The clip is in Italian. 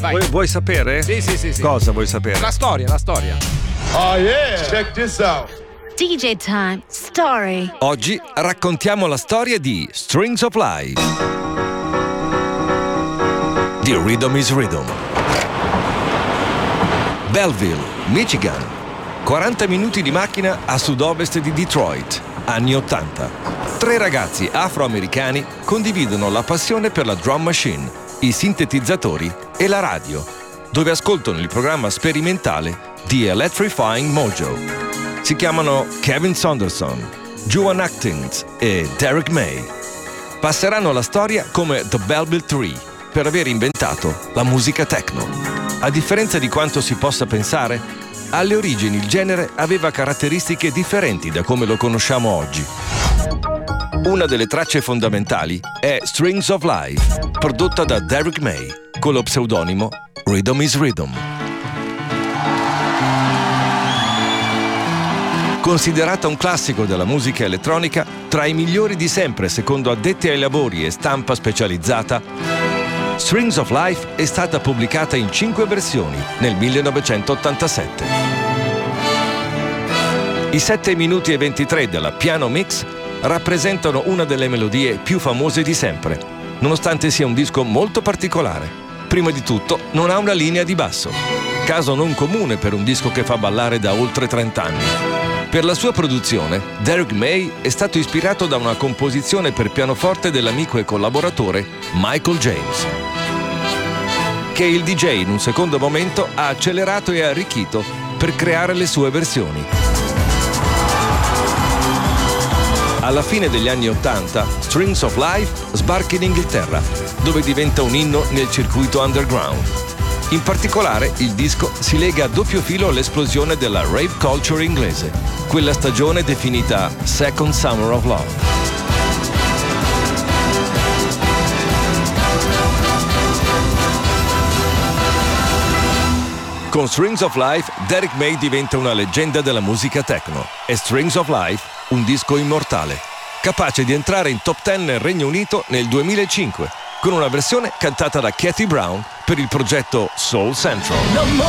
Vai. Vuoi sapere? Sì. Cosa vuoi sapere? La storia. Oh yeah, check this out. DJ Time Story. Oggi raccontiamo la storia di Strings of Life di Rhythm is Rhythm. Belleville, Michigan. 40 minuti di macchina a sud-ovest di Detroit, anni 80. 3 ragazzi afroamericani condividono la passione per la drum machine, i sintetizzatori e la radio, dove ascoltano il programma sperimentale di Electrifying Mojo. Si chiamano Kevin Saunderson, Joan Atkins e Derek May. Passeranno alla storia come The Belleville Three per aver inventato la musica techno. A differenza di quanto si possa pensare, alle origini il genere aveva caratteristiche differenti da come lo conosciamo oggi. Una delle tracce fondamentali è Strings of Life, prodotta da Derek May, con lo pseudonimo Rhythm is Rhythm. Considerata un classico della musica elettronica, tra i migliori di sempre secondo addetti ai lavori e stampa specializzata, Strings of Life è stata pubblicata in 5 versioni nel 1987. I 7 minuti e 23 della Piano Mix rappresentano una delle melodie più famose di sempre, nonostante sia un disco molto particolare. Prima di tutto, non ha una linea di basso, caso non comune per un disco che fa ballare da oltre 30 anni. Per la sua produzione, Derek May è stato ispirato da una composizione per pianoforte dell'amico e collaboratore Michael James, che il DJ in un secondo momento ha accelerato e arricchito per creare le sue versioni. Alla fine degli anni 80, Strings of Life sbarca in Inghilterra, dove diventa un inno nel circuito underground. In particolare, il disco si lega a doppio filo all'esplosione della rave culture inglese, quella stagione definita Second Summer of Love. Con Strings of Life, Derek May diventa una leggenda della musica techno e Strings of Life un disco immortale, capace di entrare in top 10 nel Regno Unito nel 2005, con una versione cantata da Katie Brown per il progetto Soul Central. No more